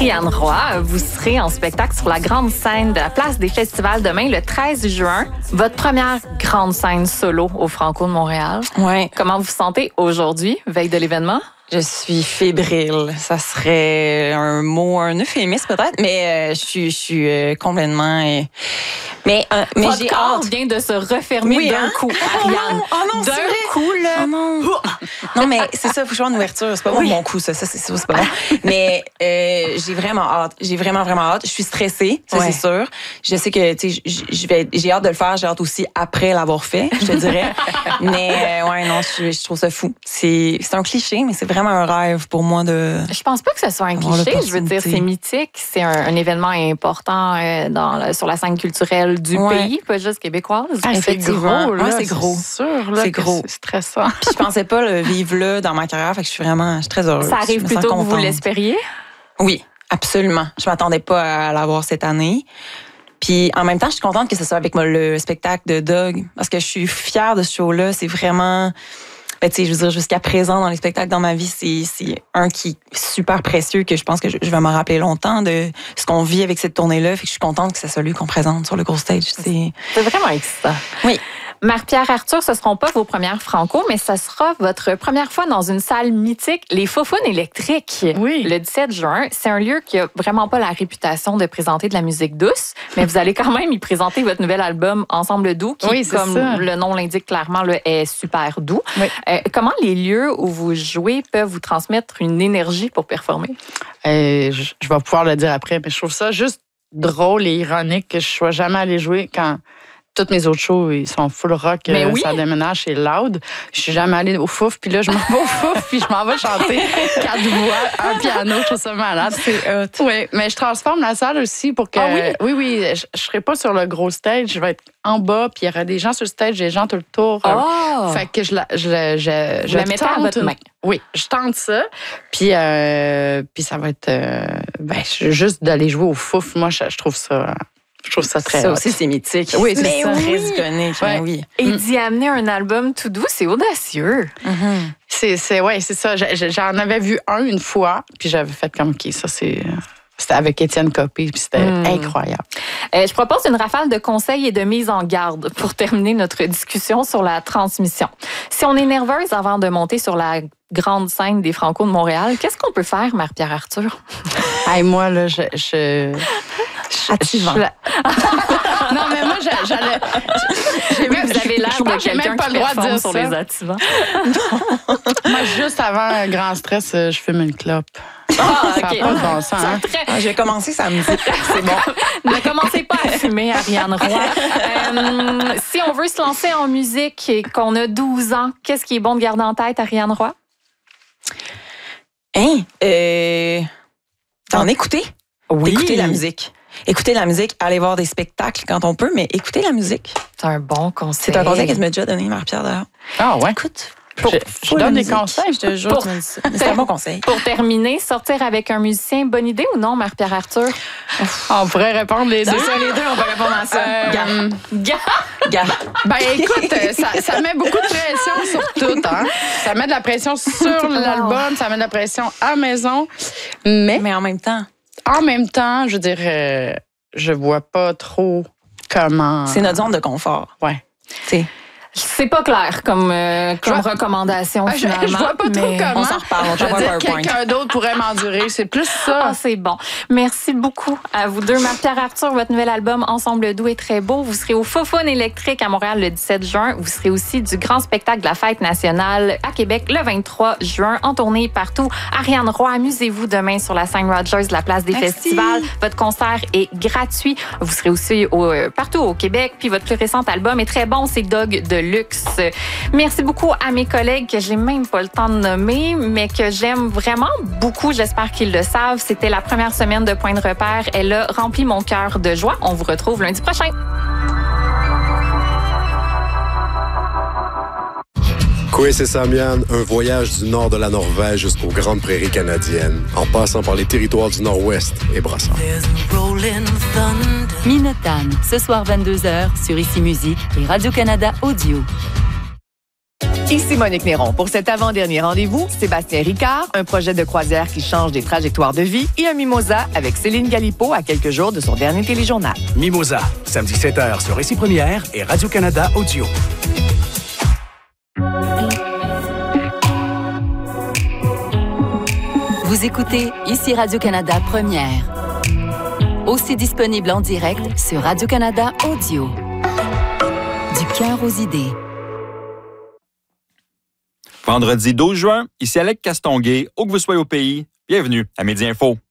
Ariane Roy, vous serez en spectacle sur la grande scène de la Place des Festivals demain, le 13 juin. Votre première grande scène solo au Franco de Montréal. Ouais. Comment vous vous sentez aujourd'hui, veille de l'événement? Je suis fébrile. Ça serait un euphémisme peut-être, mais je suis complètement... Mais Votre j'ai corps hâte. vient de se refermer d'un coup, Ariane. Oh non, d'un c'est vrai. coup, là. Oh non. Non, mais c'est ça, il faut que je sois en ouverture. C'est pas bon, mon coup, ça. C'est pas bon. Mais j'ai vraiment hâte. J'ai vraiment hâte. Je suis stressée, ça, c'est sûr. Je sais que, tu sais, j'ai hâte de le faire. J'ai hâte aussi après l'avoir fait, je te dirais. Mais, ouais, non, je trouve ça fou. C'est un cliché, mais c'est vraiment un rêve pour moi de... Je pense pas que ce soit un cliché. Je veux dire, c'est mythique. C'est un événement important sur la scène culturelle du pays, pas juste québécoise. C'est gros, là. Ouais, c'est gros. C'est sûr, là, c'est gros. C'est stressant. Puis je pensais pas le vivre là dans ma carrière, fait que je suis très heureuse. Ça arrive plus tôt que vous l'espériez? Oui, absolument. Je m'attendais pas à l'avoir cette année. Puis en même temps, je suis contente que ce soit avec le spectacle de Doug, parce que je suis fière de ce show-là. C'est vraiment... Ben, tu sais, je veux dire, jusqu'à présent, dans les spectacles dans ma vie, c'est un qui est super précieux, que je pense que je vais m'en rappeler longtemps de ce qu'on vit avec cette tournée-là. Fait que je suis contente que c'est celui qu'on présente sur le gros stage. C'est vraiment excitant. Oui. Marc-Pierre Arthur, ce ne seront pas vos premières Franco, mais ce sera votre première fois dans une salle mythique, les Faufounes électriques. Oui. Le 17 juin. C'est un lieu qui n'a vraiment pas la réputation de présenter de la musique douce, mais vous allez quand même y présenter votre nouvel album Ensemble doux, qui, comme le nom l'indique clairement, là, est super doux. Oui. Comment les lieux où vous jouez peuvent vous transmettre une énergie pour performer? Je vais pouvoir le dire après, mais je trouve ça juste drôle et ironique que je ne sois jamais allée jouer quand... Toutes mes autres shows, ils sont full rock, ça déménage, c'est loud. Je suis jamais allée au Fouf, puis là, je m'en vais au Fouf, puis je m'en vais chanter 4 voix, un piano, je trouve ça malade. C'est hot. Oui, mais je transforme la salle aussi pour que... Oui, je serai pas sur le gros stage, je vais être en bas, puis il y aura des gens sur le stage, des gens tout le tour. Fait que je la mettais à votre main. Oui, je tente ça, puis ça va être... juste d'aller jouer au Fouf, moi, je trouve ça... Je trouve ça très Ça aussi, c'est mythique. Oui, c'est très iconique. Ouais. Oui. Et d'y amener un album tout doux, c'est audacieux. C'est ça. J'en avais vu une fois, puis j'avais fait comme, OK, ça, c'était avec Étienne Copé, puis c'était incroyable. Je propose une rafale de conseils et de mise en garde pour terminer notre discussion sur la transmission. Si on est nerveuse avant de monter sur la grande scène des Franco de Montréal, qu'est-ce qu'on peut faire, Marc-Pierre Arthur? Hey, moi, là, Attivant. Non, mais moi, j'allais... Vous avez l'air de quelqu'un qui performe sur les attivants. Moi, juste avant un grand stress, je fume une clope. Ah, ça OK. n'a pas de bon sens. Hein? J'ai commencé sa musique. C'est bon. Ne commencez pas à fumer, Ariane Roy. Si on veut se lancer en musique et qu'on a 12 ans, qu'est-ce qui est bon de garder en tête, Ariane Roy? D'en écouter. Oui. Écouter la musique. Écouter la musique, aller voir des spectacles quand on peut, mais écouter la musique. C'est un bon conseil. C'est un conseil que tu m'as déjà donné, Marie-Pierre, d'ailleurs. Ah ouais? Écoute, je donne des conseils. Je te jure, c'est un bon conseil. Pour terminer, sortir avec un musicien, bonne idée ou non, Marc-Pierre Arthur? On pourrait répondre les deux. C'est ça, les deux, on peut répondre à ça. Gars. Ben écoute, ça met beaucoup de pression sur tout. Hein? Ça met de la pression sur l'album, ça met de la pression à la maison. Mais en même temps... je veux dire, je vois pas trop comment... C'est notre zone de confort. Ouais. T'sais. C'est pas clair comme recommandation, finalement. Je vois pas trop comment. On s'en reparle, on je veux t'envoie dire, un PowerPoint. quelqu'un d'autre pourrait m'endurer. C'est plus ça. Ah, c'est bon. Merci beaucoup à vous deux. Marc-Pierre Arthur, votre nouvel album Ensemble doux est très beau. Vous serez au Faufounes électrique à Montréal le 17 juin. Vous serez aussi du grand spectacle de la Fête nationale à Québec le 23 juin, en tournée partout. Ariane Roy, amusez-vous demain sur la scène Rogers de la Place des Festivals. Votre concert est gratuit. Vous serez aussi partout au Québec. Puis votre plus récent album est très bon, c'est Dog de luxe. Merci beaucoup à mes collègues que j'ai même pas le temps de nommer, mais que j'aime vraiment beaucoup. J'espère qu'ils le savent. C'était la première semaine de Point de repère. Elle a rempli mon cœur de joie. On vous retrouve lundi prochain. Québec et Samian, un voyage du nord de la Norvège jusqu'aux grandes prairies canadiennes, en passant par les territoires du Nord-Ouest et Brassard. Minotagne, ce soir 22h sur Ici Musique et Radio-Canada Audio. Ici Monique Néron. Pour cet avant-dernier rendez-vous, Sébastien Ricard, un projet de croisière qui change des trajectoires de vie et un mimosa avec Céline Galipo à quelques jours de son dernier téléjournal. Mimosa, samedi 7h sur Récit Première et Radio-Canada Audio. Vous écoutez Ici Radio-Canada Première. Aussi disponible en direct sur Radio-Canada Audio. Du cœur aux idées. Vendredi 12 juin, ici Alec Castonguay, où que vous soyez au pays, bienvenue à Midi Info.